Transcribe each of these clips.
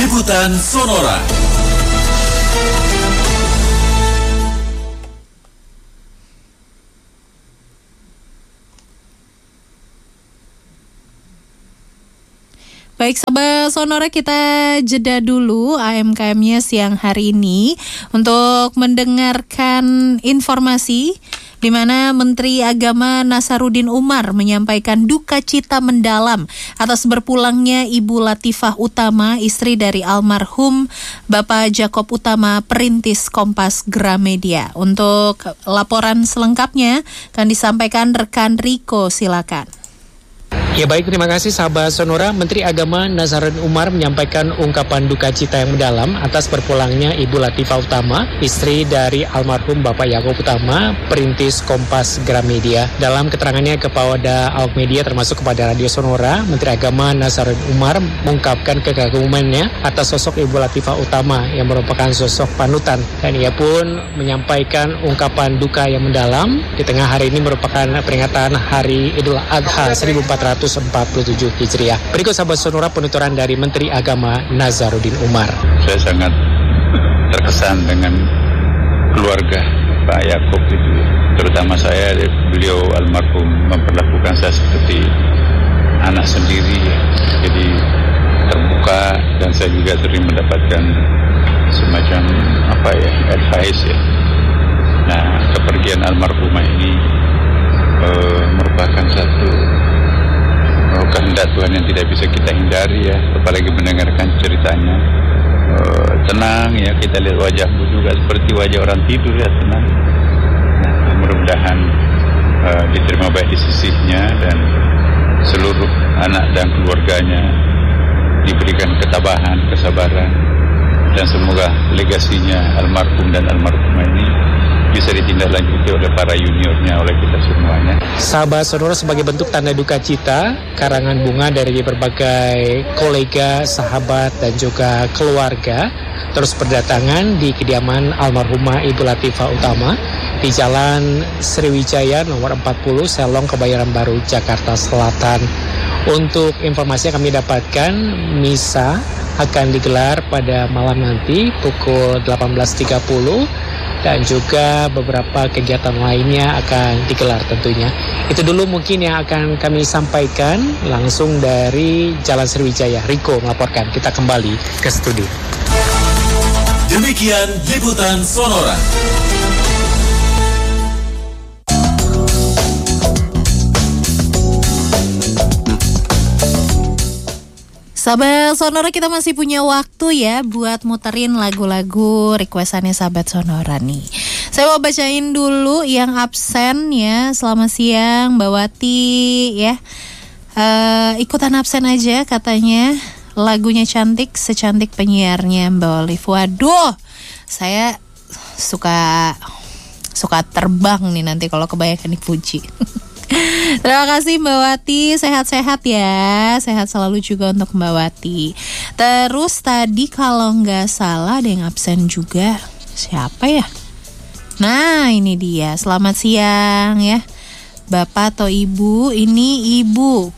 Liputan Sonora. Baik sahabat Sonora, kita jeda dulu AMKM-nya siang hari ini untuk mendengarkan informasi di mana Menteri Agama Nasaruddin Umar menyampaikan duka cita mendalam atas berpulangnya Ibu Latifah Utama, istri dari almarhum Bapak Jakob Utama, perintis Kompas Gramedia. Untuk laporan selengkapnya akan disampaikan rekan Riko, silakan. Ya baik, terima kasih sahabat Sonora. Menteri Agama Nasaruddin Umar menyampaikan ungkapan duka cita yang mendalam atas berpulangnya Ibu Latifah Utama, istri dari almarhum Bapak Jakob Utama, perintis Kompas Gramedia. Dalam keterangannya kepada awak media termasuk kepada Radio Sonora, Menteri Agama Nasaruddin Umar mengungkapkan kekagumannya atas sosok Ibu Latifah Utama yang merupakan sosok panutan, dan ia pun menyampaikan ungkapan duka yang mendalam di tengah hari ini merupakan peringatan Hari Idul Adha 1447 Hijriah. Berikut sahabat Sonora penuturan dari Menteri Agama Nasaruddin Umar. Saya sangat terkesan dengan keluarga Pak Yakob itu, terutama saya. Beliau almarhum memperlakukan saya seperti anak sendiri, jadi terbuka, dan saya juga sering mendapatkan semacam advice ya. Nah, kepergian almarhumah ini merupakan satu kehendak Tuhan yang tidak bisa kita hindari ya, apalagi mendengarkan ceritanya. Tenang ya, kita lihat wajahmu juga seperti wajah orang tidur ya, tenang. Nah, mudah-mudahan diterima baik di sisinya, dan seluruh anak dan keluarganya diberikan ketabahan, kesabaran, dan semoga legasinya almarhum dan almarhumah ini bisa ditindaklanjuti oleh para juniornya, oleh kita semuanya. Sahabat Sonora, sebagai bentuk tanda duka cita, karangan bunga dari berbagai kolega, sahabat, dan juga keluarga terus berdatangan di kediaman almarhumah Ibu Latifah Utama di Jalan Sriwijaya nomor 40, Selong, Kebayoran Baru, Jakarta Selatan. Untuk informasi yang kami dapatkan, misa akan digelar pada malam nanti pukul 18.30, dan juga beberapa kegiatan lainnya akan digelar tentunya. Itu dulu mungkin yang akan kami sampaikan langsung dari Jalan Sriwijaya. Riko melaporkan, kita kembali ke studio. Demikian Liputan Sonora. Sahabat Sonora, kita masih punya waktu ya buat muterin lagu-lagu requestannya sahabat Sonora nih. Saya mau bacain dulu yang absen ya. Selamat siang Mbak Wati ya. Ikutan absen aja katanya. Lagunya cantik, secantik penyiarnya Mbak Olive. Waduh, saya suka terbang nih nanti kalau kebanyakan dipuji. Terima kasih Mbak Wati, sehat-sehat ya, sehat selalu juga untuk Mbak Wati. Terus tadi kalau nggak salah ada yang absen juga, siapa ya? Nah ini dia, selamat siang ya Bapak atau Ibu, ini Ibu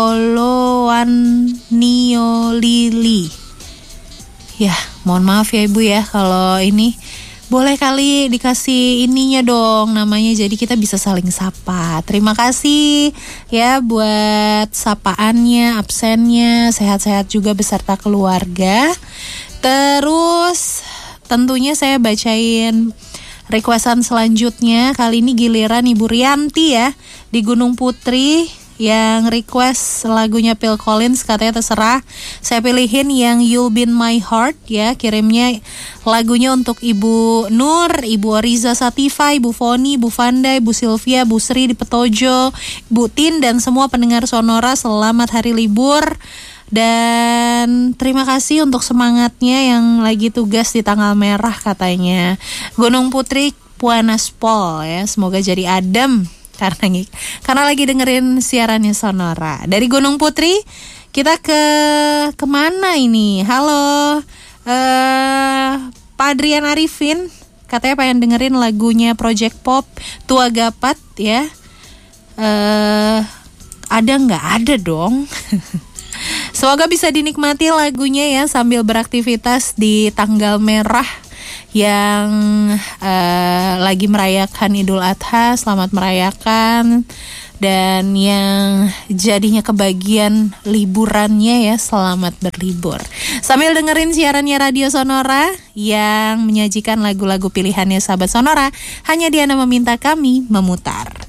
Kolowanio Lili. Ya mohon maaf ya Ibu ya kalau ini. Boleh kali dikasih ininya dong namanya, jadi kita bisa saling sapa. Terima kasih ya buat sapaannya, absennya, sehat-sehat juga beserta keluarga. Terus tentunya saya bacain requestan selanjutnya. Kali ini giliran Ibu Rianti ya di Gunung Putri yang request lagunya Phil Collins, katanya terserah saya pilihin yang You'll Be in My Heart ya. Kirimnya lagunya untuk Ibu Nur, Ibu Ariza Sativa, Ibu Foni, Ibu Vanda, Ibu Sylvia, Bu Sri di Petojo, Ibu Tin, dan semua pendengar Sonora. Selamat hari libur, dan terima kasih untuk semangatnya yang lagi tugas di tanggal merah katanya Gunung Putri Puanaspol ya. Semoga jadi adem karena lagi dengerin siarannya Sonora. Dari Gunung Putri kita kemana ini? Halo Pak Adrian Arifin, katanya pengen dengerin lagunya Project Pop Tua Gapat ya. Ada nggak? Ada dong. Semoga bisa dinikmati lagunya ya sambil beraktivitas di tanggal merah yang lagi merayakan Idul Adha. Selamat merayakan. Dan yang jadinya kebagian liburannya ya, selamat berlibur. Sambil dengerin siarannya Radio Sonora yang menyajikan lagu-lagu pilihannya sahabat Sonora, hanya Diana meminta kami memutar.